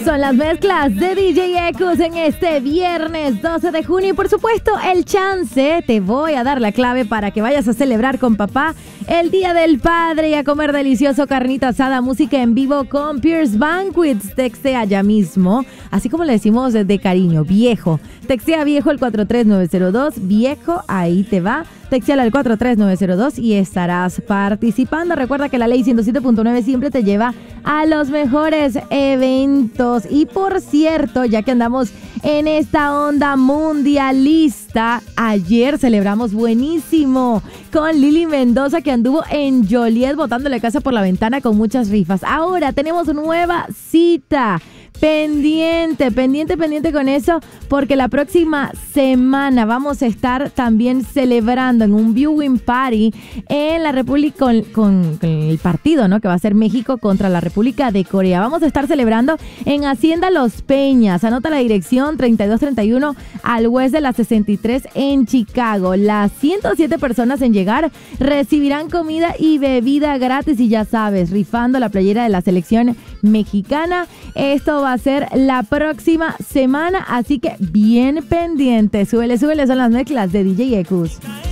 Son las mezclas de DJ Ecus en este viernes 12 de junio y por supuesto el chance, te voy a dar la clave para que vayas a celebrar con papá el Día del Padre y a comer delicioso carnita asada, música en vivo con Pierce Banquets. Textea ya mismo, así como le decimos de cariño, viejo. Textea viejo el 43902, viejo, ahí te va. Texteala al 43902 y estarás participando. Recuerda que la ley 107.9 siempre te lleva a los mejores eventos. Y por cierto, ya que andamos en esta onda mundialista, ayer celebramos buenísimo con Lili Mendoza, que anduvo en Joliet botándole casa por la ventana con muchas rifas. Ahora tenemos nueva cita. Pendiente con eso, porque la próxima semana vamos a estar también celebrando en un viewing party en la República con el partido, ¿no? Que va a ser México contra la República de Corea. Vamos a estar celebrando en Hacienda Los Peñas. Anota la dirección 3231 al West de la 63 en Chicago. Las 107 personas en llegar recibirán comida y bebida gratis y ya sabes, rifando la playera de la selección mexicana. Esto va a ser la próxima semana, así que bien pendiente. Súbele, son las mezclas de DJ Ecus.